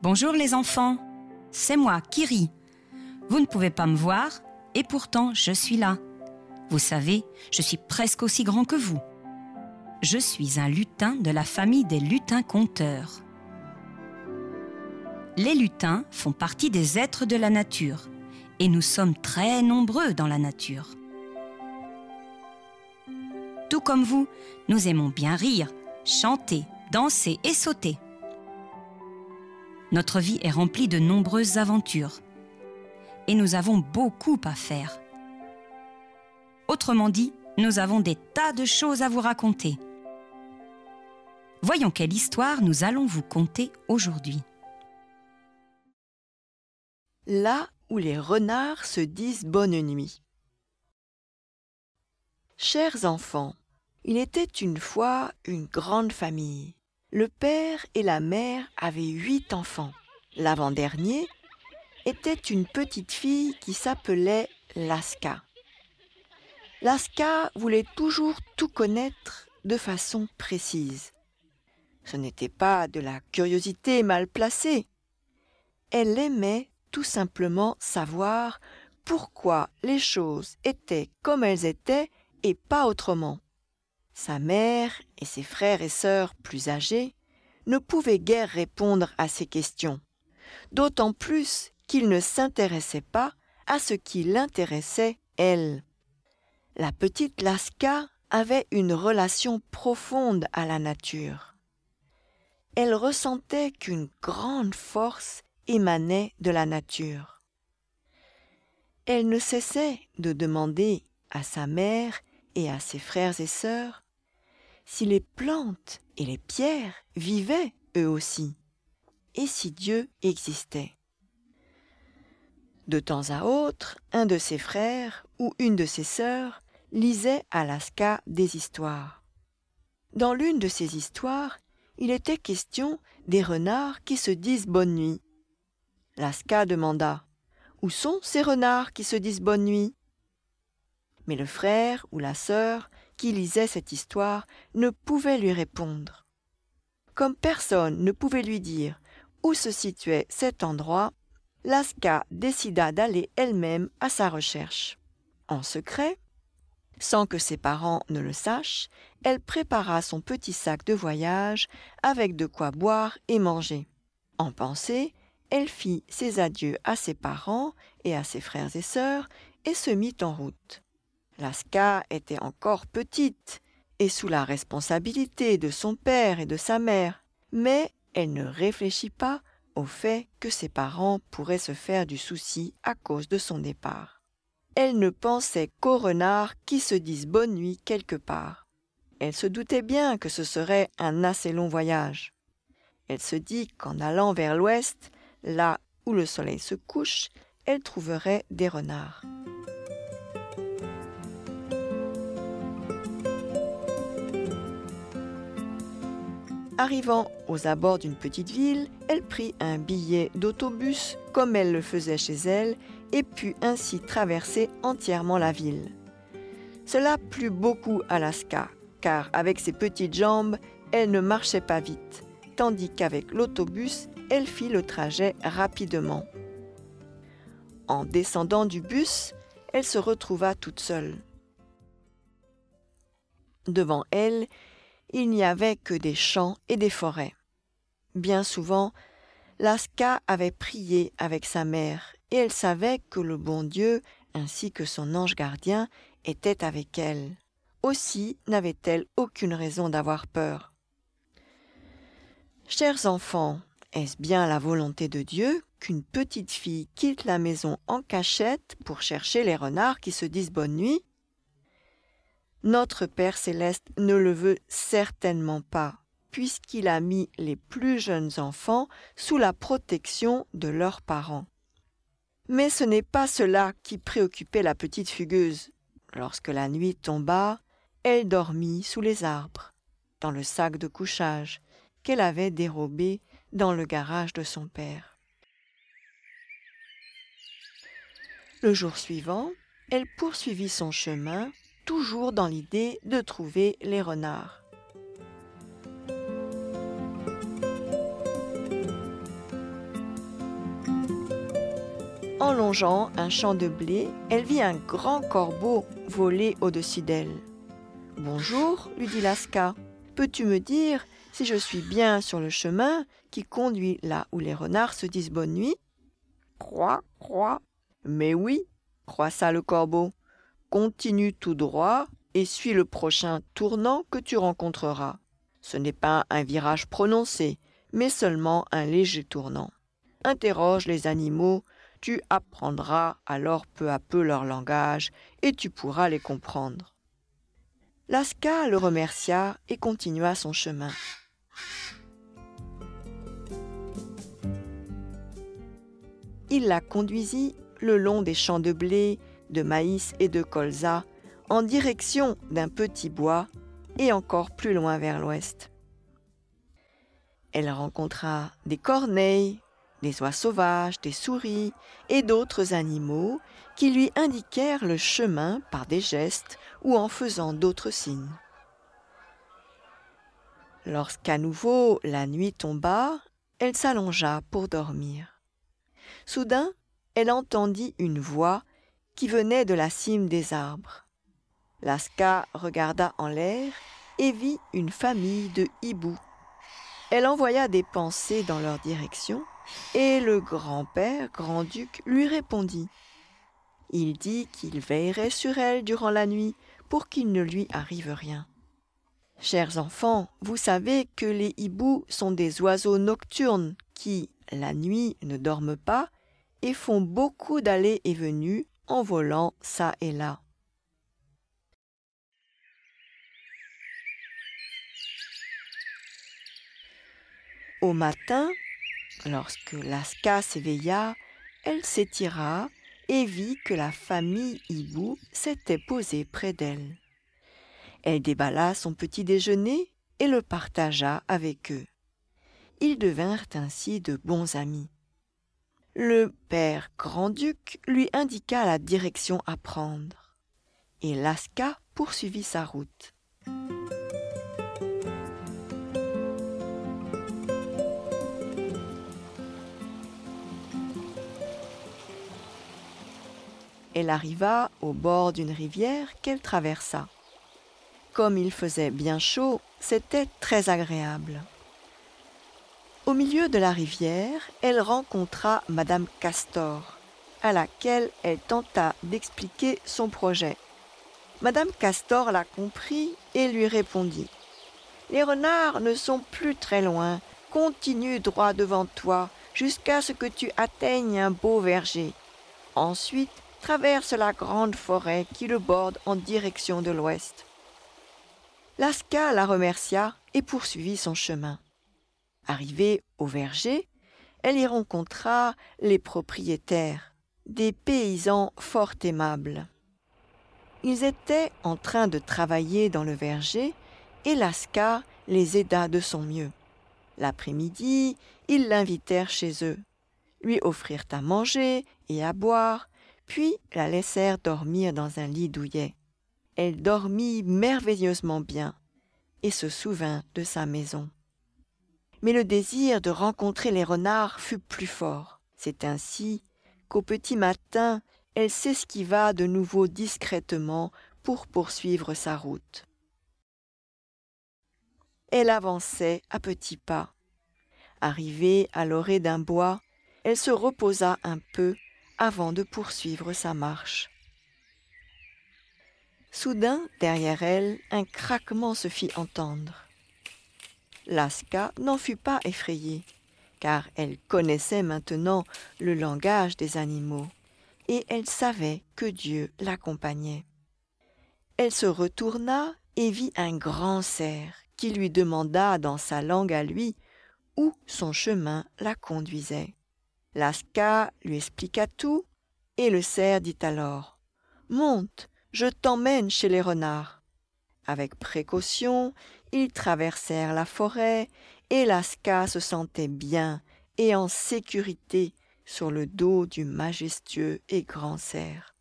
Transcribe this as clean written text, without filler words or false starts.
Bonjour les enfants, c'est moi, Kiri. Vous ne pouvez pas me voir et pourtant je suis là. Vous savez, je suis presque aussi grand que vous. Je suis un lutin de la famille des lutins-conteurs. Les lutins font partie des êtres de la nature et nous sommes très nombreux dans la nature. Tout comme vous, nous aimons bien rire, chanter, danser et sauter. Notre vie est remplie de nombreuses aventures et nous avons beaucoup à faire. Autrement dit, nous avons des tas de choses à vous raconter. Voyons quelle histoire nous allons vous conter aujourd'hui. Là où les renards se disent bonne nuit. Chers enfants, il était une fois une grande famille. Le père et la mère avaient 8 enfants. L'avant-dernier était une petite fille qui s'appelait Laska. Laska voulait toujours tout connaître de façon précise. Ce n'était pas de la curiosité mal placée. Elle aimait tout simplement savoir pourquoi les choses étaient comme elles étaient et pas autrement. Sa mère et ses frères et sœurs plus âgés ne pouvaient guère répondre à ces questions, d'autant plus qu'ils ne s'intéressaient pas à ce qui l'intéressait elle. La petite Laska avait une relation profonde à la nature. Elle ressentait qu'une grande force émanait de la nature. Elle ne cessait de demander à sa mère et à ses frères et sœurs si les plantes et les pierres vivaient eux aussi, et si Dieu existait. De temps à autre, un de ses frères ou une de ses sœurs lisait à Laska des histoires. Dans l'une de ces histoires, il était question des renards qui se disent bonne nuit. Laska demanda « Où sont ces renards qui se disent bonne nuit ?» Mais le frère ou la sœur qui lisait cette histoire ne pouvait lui répondre. Comme personne ne pouvait lui dire où se situait cet endroit, Laska décida d'aller elle-même à sa recherche. En secret, sans que ses parents ne le sachent, elle prépara son petit sac de voyage avec de quoi boire et manger. En pensée, elle fit ses adieux à ses parents et à ses frères et sœurs et se mit en route. Laska était encore petite et sous la responsabilité de son père et de sa mère, mais elle ne réfléchit pas au fait que ses parents pourraient se faire du souci à cause de son départ. Elle ne pensait qu'aux renards qui se disent bonne nuit quelque part. Elle se doutait bien que ce serait un assez long voyage. Elle se dit qu'en allant vers l'ouest, là où le soleil se couche, elle trouverait des renards. Arrivant aux abords d'une petite ville, elle prit un billet d'autobus comme elle le faisait chez elle et put ainsi traverser entièrement la ville. Cela plut beaucoup à Laska, car avec ses petites jambes, elle ne marchait pas vite, tandis qu'avec l'autobus, elle fit le trajet rapidement. En descendant du bus, elle se retrouva toute seule. Devant elle, il n'y avait que des champs et des forêts. Bien souvent, Laska avait prié avec sa mère et elle savait que le bon Dieu, ainsi que son ange gardien, était avec elle. Aussi n'avait-elle aucune raison d'avoir peur. Chers enfants, est-ce bien la volonté de Dieu qu'une petite fille quitte la maison en cachette pour chercher les renards qui se disent bonne nuit ? Notre Père céleste ne le veut certainement pas, puisqu'il a mis les plus jeunes enfants sous la protection de leurs parents. Mais ce n'est pas cela qui préoccupait la petite fugueuse. Lorsque la nuit tomba, elle dormit sous les arbres, dans le sac de couchage qu'elle avait dérobé dans le garage de son père. Le jour suivant, elle poursuivit son chemin, toujours dans l'idée de trouver les renards. En longeant un champ de blé, elle vit un grand corbeau voler au-dessus d'elle. « Bonjour, lui dit Laska. Peux-tu me dire si je suis bien sur le chemin qui conduit là où les renards se disent bonne nuit ?» Croix, croix. Mais oui, croissa le corbeau. Continue tout droit et suis le prochain tournant que tu rencontreras. Ce n'est pas un virage prononcé, mais seulement un léger tournant. Interroge les animaux, tu apprendras alors peu à peu leur langage et tu pourras les comprendre. Laska le remercia et continua son chemin. Il la conduisit le long des champs de blé, de maïs et de colza, en direction d'un petit bois et encore plus loin vers l'ouest. Elle rencontra des corneilles, des oies sauvages, des souris et d'autres animaux qui lui indiquèrent le chemin par des gestes ou en faisant d'autres signes. Lorsqu'à nouveau la nuit tomba, elle s'allongea pour dormir. Soudain, elle entendit une voix qui venait de la cime des arbres. Laska regarda en l'air et vit une famille de hiboux. Elle envoya des pensées dans leur direction et le grand-père, grand-duc, lui répondit. Il dit qu'il veillerait sur elle durant la nuit pour qu'il ne lui arrive rien. Chers enfants, vous savez que les hiboux sont des oiseaux nocturnes qui, la nuit, ne dorment pas et font beaucoup d'allées et venues en volant çà et là. Au matin, lorsque Laska s'éveilla, elle s'étira et vit que la famille hibou s'était posée près d'elle. Elle déballa son petit déjeuner et le partagea avec eux. Ils devinrent ainsi de bons amis. Le père grand-duc lui indiqua la direction à prendre et Laska poursuivit sa route. Elle arriva au bord d'une rivière qu'elle traversa. Comme il faisait bien chaud, c'était très agréable. Au milieu de la rivière, elle rencontra Madame Castor, à laquelle elle tenta d'expliquer son projet. Madame Castor la comprit et lui répondit « Les renards ne sont plus très loin, continue droit devant toi jusqu'à ce que tu atteignes un beau verger. Ensuite, traverse la grande forêt qui le borde en direction de l'ouest. » Laska la remercia et poursuivit son chemin. Arrivée au verger, elle y rencontra les propriétaires, des paysans fort aimables. Ils étaient en train de travailler dans le verger et Laska les aida de son mieux. L'après-midi, ils l'invitèrent chez eux, lui offrirent à manger et à boire, puis la laissèrent dormir dans un lit douillet. Elle dormit merveilleusement bien et se souvint de sa maison. Mais le désir de rencontrer les renards fut plus fort. C'est ainsi qu'au petit matin, elle s'esquiva de nouveau discrètement pour poursuivre sa route. Elle avançait à petits pas. Arrivée à l'orée d'un bois, elle se reposa un peu avant de poursuivre sa marche. Soudain, derrière elle, un craquement se fit entendre. Laska n'en fut pas effrayée, car elle connaissait maintenant le langage des animaux, et elle savait que Dieu l'accompagnait. Elle se retourna et vit un grand cerf qui lui demanda dans sa langue à lui où son chemin la conduisait. Laska lui expliqua tout, et le cerf dit alors « Monte, je t'emmène chez les renards. » Avec précaution, ils traversèrent la forêt et Laska se sentait bien et en sécurité sur le dos du majestueux et grand cerf.